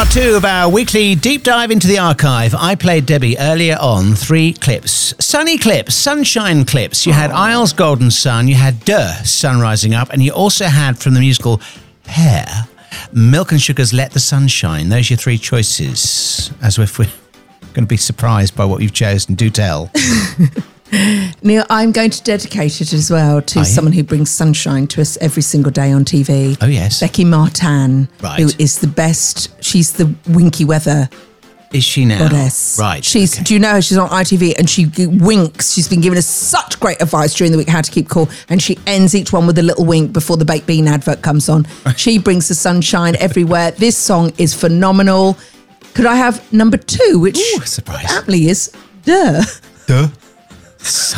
part 2 of our weekly deep dive into the archive. I played Debbie earlier on 3 clips. Sunny clips, sunshine clips. You had Isles Golden Sun, you had Sun Rising Up, and you also had from the musical Hair, Milk and Sugar's Let the Sun Shine. Those are your 3 choices. As if we're going to be surprised by what you've chosen. Do tell. Neil, I'm going to dedicate it as well to someone who brings sunshine to us every single day on TV. Oh, yes. Becky Martin, right. who is the best. She's the winky weather. Is she now? Goddess. Right. She's. Okay. Do you know her? She's on ITV and she winks. She's been giving us such great advice during the week how to keep cool, and she ends each one with a little wink before the baked bean advert comes on. She brings the sunshine everywhere. This song is phenomenal. Could I have number 2, which surprise. aptly is Duh.